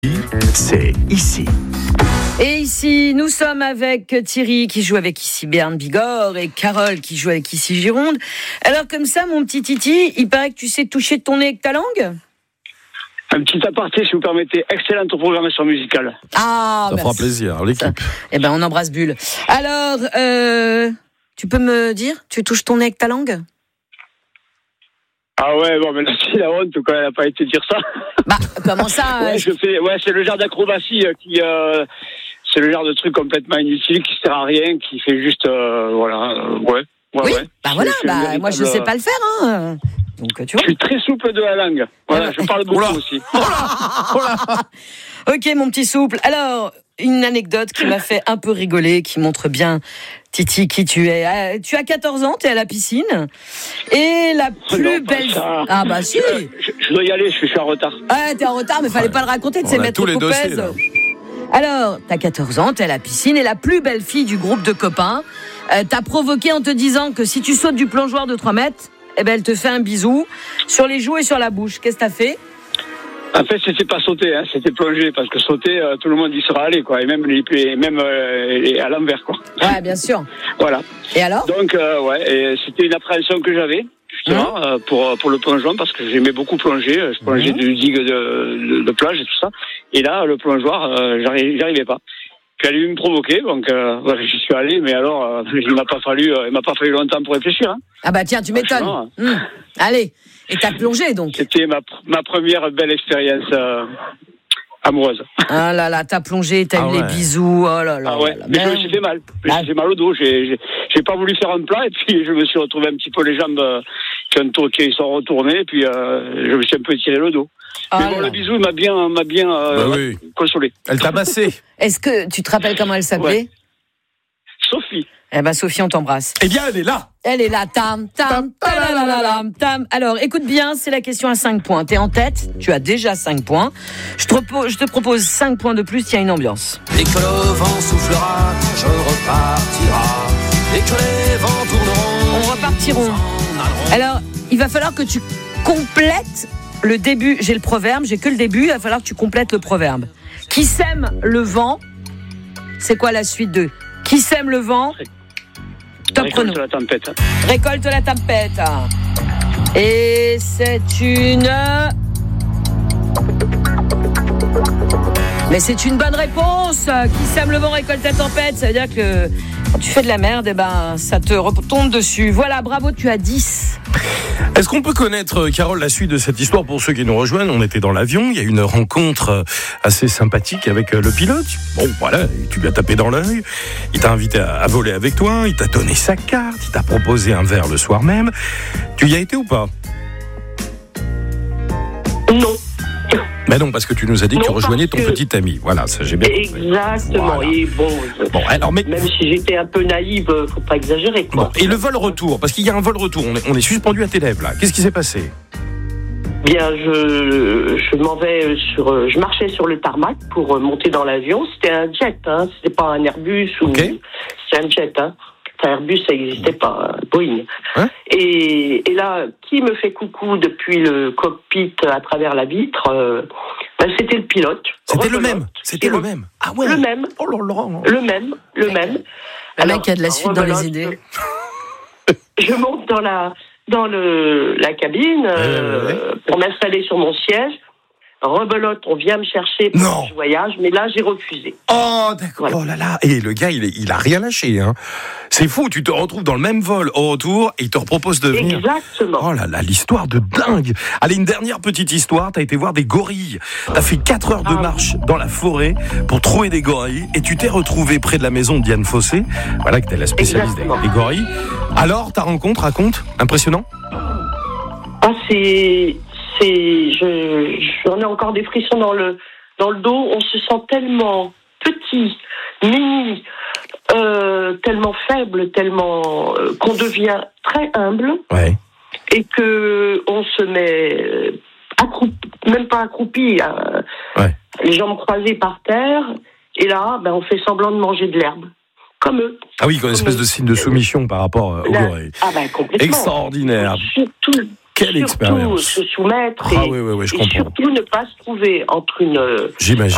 C'est ici. Et ici, nous sommes avec Thierry qui joue avec ici Berne Bigorre et Carole qui joue avec ici Gironde. Alors comme ça, mon petit Titi, il paraît que tu sais toucher ton nez avec ta langue ? Un petit aparté, si vous permettez, excellente programmation musicale. Ah, ça fera plaisir, l'équipe. Eh ben, on embrasse Bulle. Alors, tu peux me dire, tu touches ton nez avec ta langue ? Ah ouais, bon, mais là, c'est la honte, quand elle n'a pas été dire ça. Bah, comment ça c'est le genre d'acrobatie qui... c'est le genre de truc complètement inutile, qui sert à rien, qui fait juste... Oui, bah voilà, moi je sais pas le faire, hein. Donc, tu vois. Je suis très souple de la langue. Voilà, je parle beaucoup aussi. Ok, mon petit souple. Alors, une anecdote qui m'a fait un peu rigoler, qui montre bien, Titi, qui tu es. Tu as 14 ans, tu es à la piscine. Et la plus belle... Ah bah si. Je dois y aller, je suis en retard. Ouais, t'es en retard, mais fallait pas le raconter, de ces maîtres Coupez. Alors, t'as 14 ans, t'es à la piscine, et la plus belle fille du groupe de copains t'a provoqué en te disant que si tu sautes du plongeoir de 3 mètres, eh ben, elle te fait un bisou sur les joues et sur la bouche. Qu'est-ce que t'as fait ? En fait, c'était pas sauter, hein, c'était plonger, parce que sauter, tout le monde y sera allé, quoi, et même à l'envers, quoi. Ouais, bien sûr. Voilà. Et alors ? Donc, et c'était une appréhension que j'avais, justement, pour le plongeon, parce que j'aimais beaucoup plonger. Je plongeais du digue de plage et tout ça. Et là, le plongeoir, j'arrivais pas. Puis elle a dû me provoquer, donc j'y suis allé, mais alors, il m'a pas fallu longtemps pour réfléchir. Hein. Ah bah tiens, tu m'étonnes. Allez, et t'as plongé donc ? C'était ma première belle expérience amoureuse. Ah là là, t'as plongé, t'as eu les bisous, oh là là. Ah ouais, mais je me suis fait mal. Je me suis fait mal au dos. J'ai pas voulu faire un plat, et puis je me suis retrouvé un petit peu les jambes qui sont retournées, et puis je me suis un peu tiré le dos. Mais bon, le bisou m'a bien consolé. Elle t'a massé. Est-ce que tu te rappelles comment elle s'appelait ? Sophie. Eh ben Sophie, on t'embrasse. Eh bien, elle est là. Elle est là, tam. Alors, écoute bien, c'est la question à 5 points. T'es en tête, tu as déjà 5 points. Je te propose 5 points de plus, il y a une ambiance. Dès que le vent soufflera, je repartira. Dès que les vents tourneront, on repartiront. Alors, il va falloir que tu complètes le début. J'ai le proverbe, j'ai que le début, il va falloir que tu complètes le proverbe. Qui sème le vent, c'est quoi la suite de qui sème le vent? Top chrono. Récolte la tempête. Récolte la tempête. Et c'est une... Mais c'est une bonne réponse. Qui sème le vent récolte la tempête. Ça veut dire que quand tu fais de la merde, eh ben, ça te retombe dessus. Voilà, bravo, tu as 10. Est-ce qu'on peut connaître, Carole, la suite de cette histoire pour ceux qui nous rejoignent ? On était dans l'avion, il y a eu une rencontre assez sympathique avec le pilote. Bon, voilà, tu lui as tapé dans l'œil, il t'a invité à voler avec toi, il t'a donné sa carte, il t'a proposé un verre le soir même. Tu y as été ou pas ? Non. Mais non, parce que tu nous as dit que tu rejoignais ton petit ami. Voilà, ça j'ai bien compris. Exactement. Voilà. Et bon, alors, mais... même si j'étais un peu naïve, faut pas exagérer, quoi. Bon, et le vol retour, parce qu'il y a un vol retour, on est suspendu à tes lèvres là. Qu'est-ce qui s'est passé ? Bien, je marchais sur le tarmac pour monter dans l'avion. C'était un jet, hein. C'était pas un Airbus ou. C'était un jet, hein. Airbus, ça n'existait pas, Boeing. Hein ? Et là, qui me fait coucou depuis le cockpit à travers la vitre c'était le pilote. C'était le même. Ah ouais. Le même. Oh là là. Le même. Le mec a de la suite dans les idées. Je monte dans la cabine pour m'installer sur mon siège. Rebelote, on vient me chercher pour ce voyage, mais là, j'ai refusé. Oh, d'accord. Voilà. Oh là là. Et le gars, il a rien lâché, hein. C'est fou, tu te retrouves dans le même vol au retour et il te propose de venir. Exactement. Oh là là, l'histoire de dingue. Allez, une dernière petite histoire. T'as été voir des gorilles. T'as fait 4 heures de marche dans la forêt pour trouver des gorilles et tu t'es retrouvé près de la maison de Diane Fossé. Voilà que t'es la spécialiste des gorilles. Alors, ta rencontre, raconte. Impressionnant. J'en ai encore des frissons dans le dos. On se sent tellement petit, mini, tellement faible, tellement qu'on devient très humble. Ouais. Et que on se met même pas accroupi, les jambes croisées par terre. Et là, on fait semblant de manger de l'herbe. Comme eux. Ah oui, comme une espèce de signe de soumission par rapport aux gorilles. Ah complètement. Extraordinaire. Quelle expérience. Surtout se soumettre je comprends. surtout ne pas se trouver entre une... J'imagine.